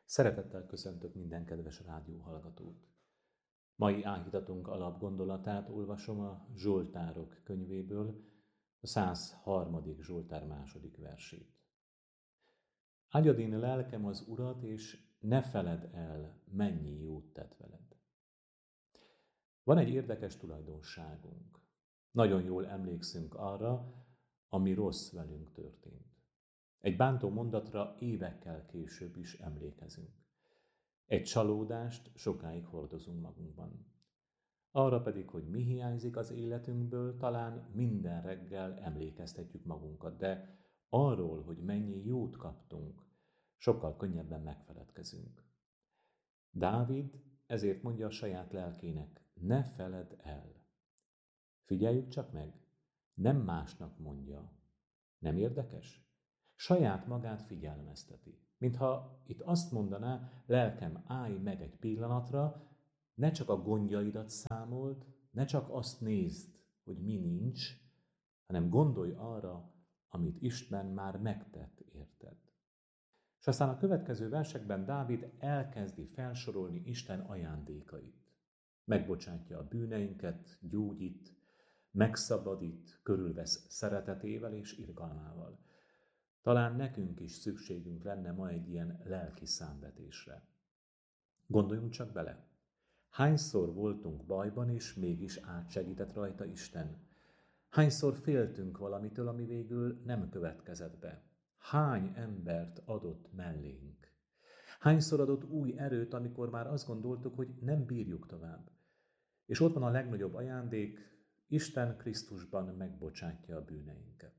Szeretettel köszöntök minden kedves rádióhallgatót. Mai áhítatunk alapgondolatát olvasom a Zsoltárok könyvéből, a 103. Zsoltár második versét. Áldjad én lelkem az Urat, és ne feledd el, mennyi jót tett veled. Van egy érdekes tulajdonságunk. Nagyon jól emlékszünk arra, ami rossz velünk történt. Egy bántó mondatra évekkel később is emlékezünk. Egy csalódást sokáig hordozunk magunkban. Arra pedig, hogy mi hiányzik az életünkből, talán minden reggel emlékeztetjük magunkat, de arról, hogy mennyi jót kaptunk, sokkal könnyebben megfeledkezünk. Dávid ezért mondja a saját lelkének, ne feledd el. Figyeljük csak meg, nem másnak mondja. Nem érdekes? Saját magát figyelmezteti. Mintha itt azt mondaná, lelkem, állj meg egy pillanatra, ne csak a gondjaidat számold, ne csak azt nézd, hogy mi nincs, hanem gondolj arra, amit Isten már megtett érted. És aztán a következő versekben Dávid elkezdi felsorolni Isten ajándékait. Megbocsátja a bűneinket, gyógyít, megszabadít, körülvesz szeretetével és irgalmával. Talán nekünk is szükségünk lenne ma egy ilyen lelki számvetésre. Gondoljunk csak bele. Hányszor voltunk bajban, és mégis átsegített rajta Isten? Hányszor féltünk valamitől, ami végül nem következett be? Hány embert adott mellénk? Hányszor adott új erőt, amikor már azt gondoltuk, hogy nem bírjuk tovább? És ott van a legnagyobb ajándék, Isten Krisztusban megbocsátja a bűneinket.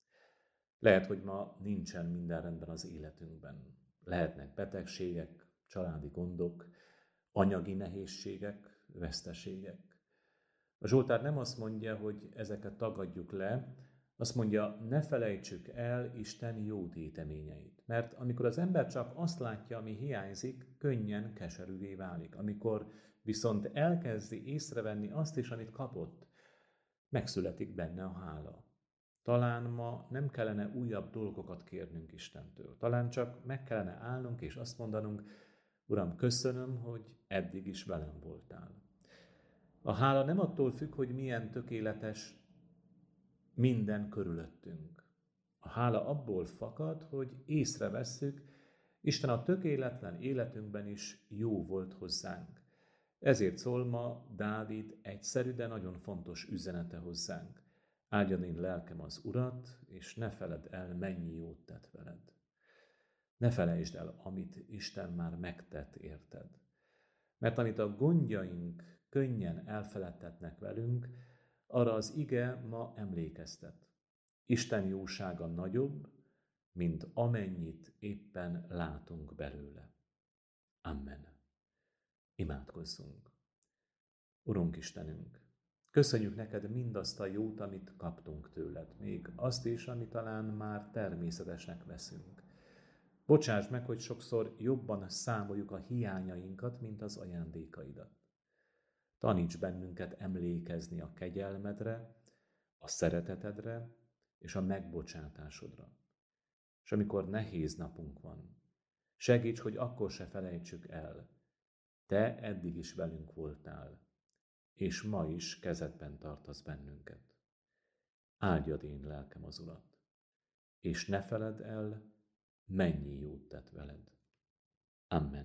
Lehet, hogy ma nincsen minden rendben az életünkben. Lehetnek betegségek, családi gondok, anyagi nehézségek, veszteségek. A Zsoltár nem azt mondja, hogy ezeket tagadjuk le, azt mondja, ne felejtsük el Isten jó téteményeit. Mert amikor az ember csak azt látja, ami hiányzik, könnyen keserűvé válik. Amikor viszont elkezdi észrevenni azt is, amit kapott, megszületik benne a hála. Talán ma nem kellene újabb dolgokat kérnünk Istentől. Talán csak meg kellene állnunk és azt mondanunk, Uram, köszönöm, hogy eddig is velem voltál. A hála nem attól függ, hogy milyen tökéletes minden körülöttünk. A hála abból fakad, hogy észrevesszük, Isten a tökéletlen életünkben is jó volt hozzánk. Ezért szól ma Dávid egyszerű, de nagyon fontos üzenete hozzánk. Áldjad én lelkem az Urat, és ne feledd el, mennyi jót tett veled. Ne felejtsd el, amit Isten már megtett érted. Mert amit a gondjaink könnyen elfeledtetnek velünk, arra az ige ma emlékeztet. Isten jósága nagyobb, mint amennyit éppen látunk belőle. Amen. Imádkozzunk. Urunk Istenünk, köszönjük neked mindazt a jót, amit kaptunk tőled, még azt is, amit talán már természetesnek veszünk. Bocsáss meg, hogy sokszor jobban számoljuk a hiányainkat, mint az ajándékaidat. Taníts bennünket emlékezni a kegyelmedre, a szeretetedre és a megbocsátásodra. És amikor nehéz napunk van, segíts, hogy akkor se felejtsük el. Te eddig is velünk voltál, és ma is kezedben tartasz bennünket. Áldjad én lelkem az Urat, és ne feledd el, mennyi jót tett veled. Amen.